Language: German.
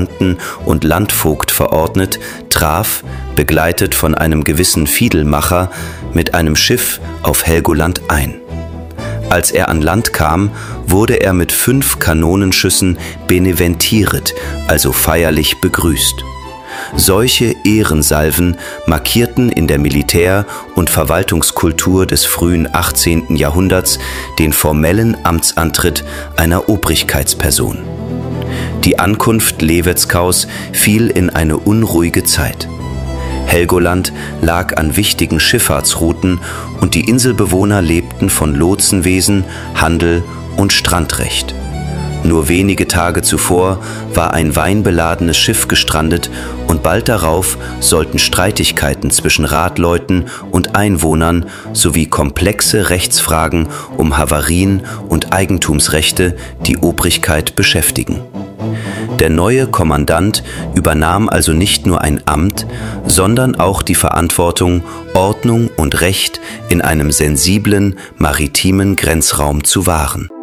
und Landvogt verordnet, traf, begleitet von einem gewissen Fiedelmacher, mit einem Schiff auf Helgoland ein. Als er an Land kam, wurde er mit 5 Kanonenschüssen beneventiret, also feierlich begrüßt. Solche Ehrensalven markierten in der Militär- und Verwaltungskultur des frühen 18. Jahrhunderts den formellen Amtsantritt einer Obrigkeitsperson. Die Ankunft Levetskaus fiel in eine unruhige Zeit. Helgoland lag an wichtigen Schifffahrtsrouten und die Inselbewohner lebten von Lotsenwesen, Handel und Strandrecht. Nur wenige Tage zuvor war ein weinbeladenes Schiff gestrandet und bald darauf sollten Streitigkeiten zwischen Radleuten und Einwohnern sowie komplexe Rechtsfragen um Havarien und Eigentumsrechte die Obrigkeit beschäftigen. Der neue Kommandant übernahm also nicht nur ein Amt, sondern auch die Verantwortung, Ordnung und Recht in einem sensiblen maritimen Grenzraum zu wahren.